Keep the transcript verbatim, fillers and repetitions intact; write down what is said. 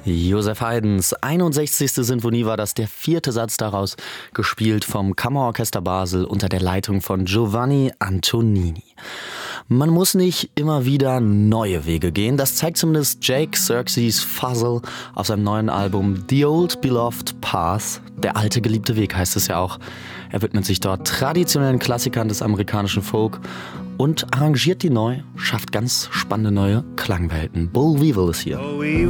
Joseph Haydns einundsechzigste Sinfonie war das, der vierte Satz daraus, gespielt vom Kammerorchester Basel unter der Leitung von Giovanni Antonini. Man muss nicht immer wieder neue Wege gehen, das zeigt zumindest Jake Xerxes Fuzzle auf seinem neuen Album The Old Beloved Path, der alte geliebte Weg heißt es ja auch. Er widmet sich dort traditionellen Klassikern des amerikanischen Folk und arrangiert die neu, schafft ganz spannende neue Klangwelten. Boll Weevil ist hier.